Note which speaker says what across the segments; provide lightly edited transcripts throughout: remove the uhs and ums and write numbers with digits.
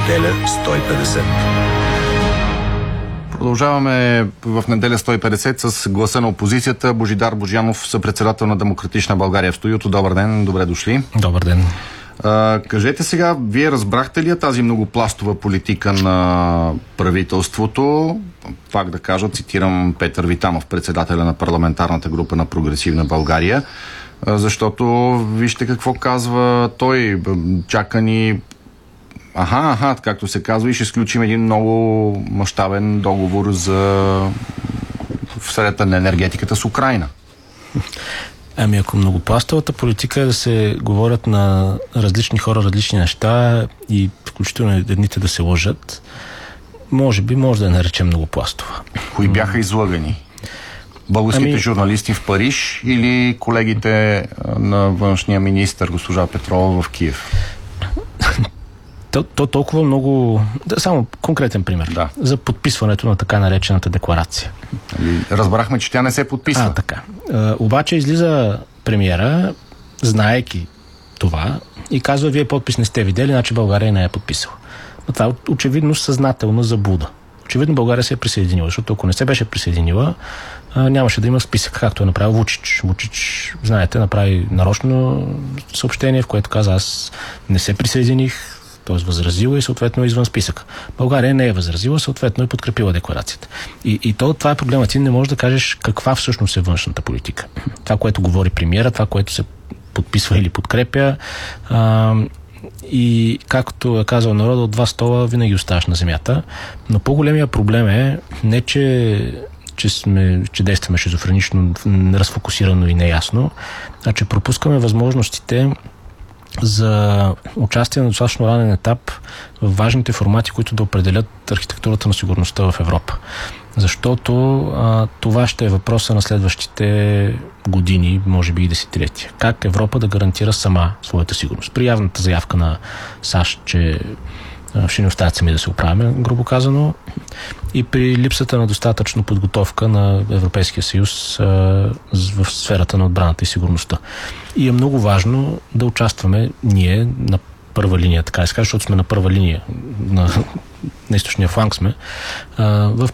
Speaker 1: Неделя 150.
Speaker 2: Продължаваме в неделя 150 с гласа на опозицията. Божидар Божанов, съпредседател на Демократична България в студиото. Добър ден, добре дошли.
Speaker 3: Добър ден.
Speaker 2: Кажете сега, вие разбрахте ли тази многопластова политика на правителството? Пак да кажа, цитирам Петър Витанов, председателя на парламентарната група на Прогресивна България, защото вижте какво казва той. Чака ни както се казва, и ще сключим един много мащабен договор за в сферата на енергетиката с Украйна.
Speaker 3: Ами ако многопластовата политика е да се говорят на различни хора различни неща и включително едните да се лъжат, може да я наречем многопластова.
Speaker 2: Кои бяха излъгани? Българските журналисти в Париж или колегите на външния министър госпожа Петрова в Киев?
Speaker 3: То толкова много... Само конкретен пример.
Speaker 2: Да.
Speaker 3: За подписването на така наречената декларация.
Speaker 2: Разбрахме, че тя не се подписва.
Speaker 3: Така. Обаче излиза премиера, знаейки това, и казва, вие подпис не сте видели, значи България не е подписала. Но това е очевидно съзнателна заблуда. Очевидно България се е присъединила, защото ако не се беше присъединила, нямаше да има списък, както е направил Вучич. Вучич, знаете, направи нарочно съобщение, в което каза, аз не се присъединих, т.е. възразила и съответно извън списъка. България не е възразила, съответно е подкрепила декларацията. И това е проблемът. Ти не можеш да кажеш каква всъщност е външната политика. Това, което говори премиера, това, което се подписва или подкрепя. И както е казал народа, от два стола винаги оставаш на земята. Но по-големия проблем е не, че действаме шизофренично, разфокусирано и неясно, а че пропускаме възможностите за участие на достатъчно ранен етап в важните формати, които да определят архитектурата на сигурността в Европа. Защото това ще е въпроса на следващите години, може би и десетилетия. Как Европа да гарантира сама своята сигурност? При явната заявка на САЩ, че ще ни оставят сами да се оправяме, грубо казано, и при липсата на достатъчно подготовка на Европейския съюз в сферата на отбраната и сигурността. И е много важно да участваме ние на първа линия, така да се каже, защото сме на първа линия, на източния фланг сме, в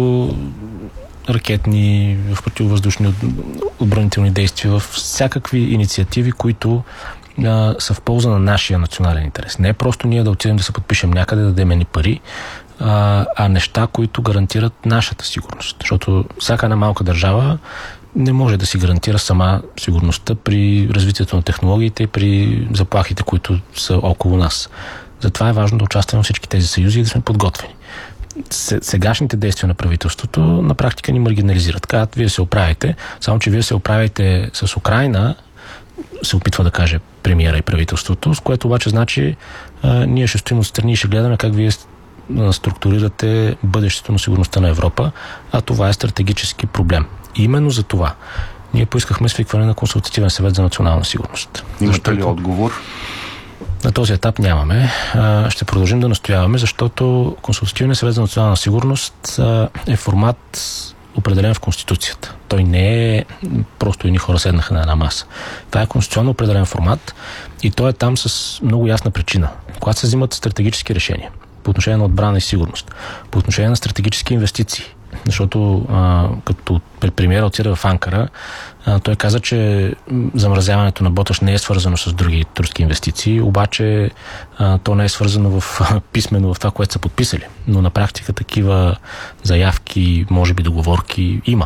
Speaker 3: противоракетни, в противовъздушни отбранителни действия, в всякакви инициативи, които са в полза на нашия национален интерес. Не е просто ние да отидем да се подпишем някъде, да дадем ни пари, а неща, които гарантират нашата сигурност. Защото всяка една малка държава не може да си гарантира сама сигурността при развитието на технологиите и при заплахите, които са около нас. Затова е важно да участваме в всички тези съюзи и да сме подготвени. Сегашните действия на правителството на практика ни маргинализират. Казват, вие се оправите, само че вие се оправите с Украйна, се опитва да каже премиера и правителството, с което обаче значи ние ще стоим отстрани и ще гледаме как вие структурирате бъдещето на сигурността на Европа, а това е стратегически проблем. И именно за това ние поискахме свикване на консултативен съвет за национална сигурност.
Speaker 2: Имате ли отговор?
Speaker 3: На този етап нямаме. Ще продължим да настояваме, защото консултативният съвет за национална сигурност е формат определен в Конституцията. Той не е просто едни хора седнаха на една маса. Това е конституционно определен формат и той е там с много ясна причина. Когато се взимат стратегически решения по отношение на отбрана и сигурност, по отношение на стратегически инвестиции, защото като премиера отида в Анкара, той каза, че замразяването на Боташ не е свързано с други турски инвестиции, обаче то не е свързано писмено в това, което са подписали. Но на практика такива заявки, може би договорки има,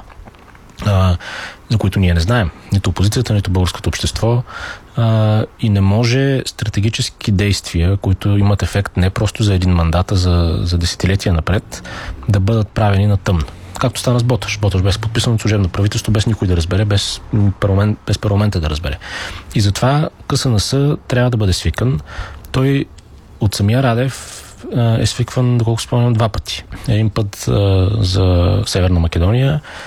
Speaker 3: за които ние не знаем. Нито опозицията, нито българското общество. И не може стратегически действия, които имат ефект не просто за един мандат, а за десетилетия напред, да бъдат правени на тъмно. Както стана с Боташ. Боташ без подписано от служебно правителство, без никой да разбере, без парламента да разбере. И затова КСНС трябва да бъде свикан. Той от самия Радев е свикван, доколко спомням, 2 пъти. Един път за Северна Македония